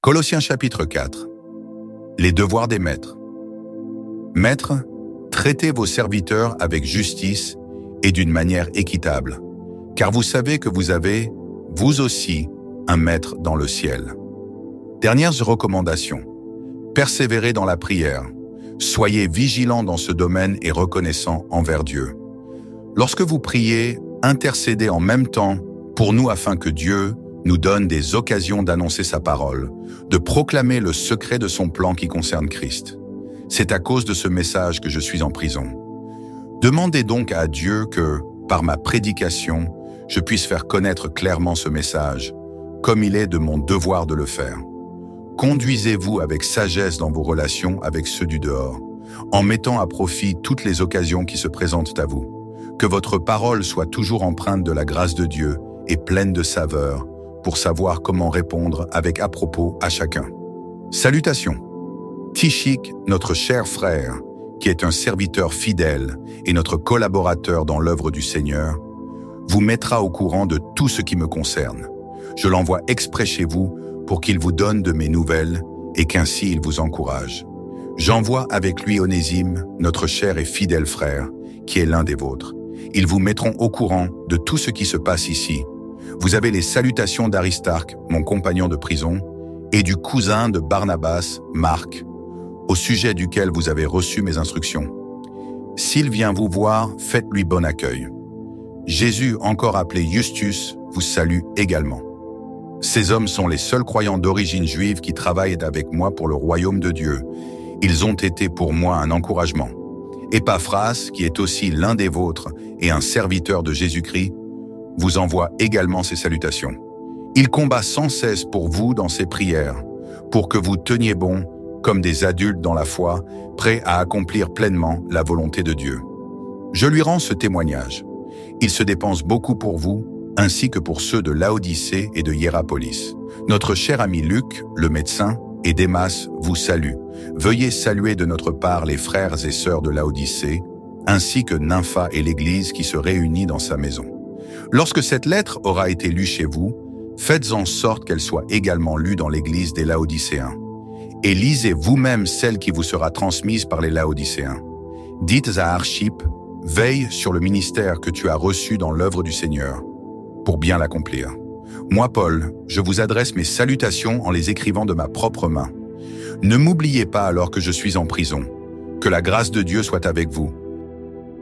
Colossiens chapitre 4. Les devoirs des maîtres. Maîtres, traitez vos serviteurs avec justice et d'une manière équitable, car vous savez que vous avez, vous aussi, un maître dans le ciel. Dernières recommandations. Persévérez dans la prière. Soyez vigilants dans ce domaine et reconnaissants envers Dieu. Lorsque vous priez, intercédez en même temps pour nous afin que Dieu nous donne des occasions d'annoncer sa parole, de proclamer le secret de son plan qui concerne Christ. C'est à cause de ce message que je suis en prison. Demandez donc à Dieu que, par ma prédication, je puisse faire connaître clairement ce message, comme il est de mon devoir de le faire. Conduisez-vous avec sagesse dans vos relations avec ceux du dehors, en mettant à profit toutes les occasions qui se présentent à vous. Que votre parole soit toujours empreinte de la grâce de Dieu et pleine de saveur, pour savoir comment répondre avec à-propos à chacun. Salutations. Tychik, notre cher frère, qui est un serviteur fidèle et notre collaborateur dans l'œuvre du Seigneur, vous mettra au courant de tout ce qui me concerne. Je l'envoie exprès chez vous pour qu'il vous donne de mes nouvelles et qu'ainsi il vous encourage. J'envoie avec lui Onésime, notre cher et fidèle frère, qui est l'un des vôtres. Ils vous mettront au courant de tout ce qui se passe ici. Vous avez les salutations d'Aristarque, mon compagnon de prison, et du cousin de Barnabas, Marc, au sujet duquel vous avez reçu mes instructions. S'il vient vous voir, faites-lui bon accueil. Jésus, encore appelé Justus, vous salue également. Ces hommes sont les seuls croyants d'origine juive qui travaillent avec moi pour le royaume de Dieu. Ils ont été pour moi un encouragement. Épaphras, qui est aussi l'un des vôtres et un serviteur de Jésus-Christ, vous envoie également ses salutations. Il combat sans cesse pour vous dans ses prières, pour que vous teniez bon comme des adultes dans la foi, prêts à accomplir pleinement la volonté de Dieu. Je lui rends ce témoignage. Il se dépense beaucoup pour vous, ainsi que pour ceux de Laodicée et de Hiérapolis. Notre cher ami Luc, le médecin, et Démas vous saluent. Veuillez saluer de notre part les frères et sœurs de Laodicée, ainsi que Nympha et l'Église qui se réunit dans sa maison. Lorsque cette lettre aura été lue chez vous, faites en sorte qu'elle soit également lue dans l'Église des Laodicéens. Et lisez vous-même celle qui vous sera transmise par les Laodicéens. Dites à Archippe, veille sur le ministère que tu as reçu dans l'œuvre du Seigneur, pour bien l'accomplir. Moi, Paul, je vous adresse mes salutations en les écrivant de ma propre main. Ne m'oubliez pas alors que je suis en prison. Que la grâce de Dieu soit avec vous.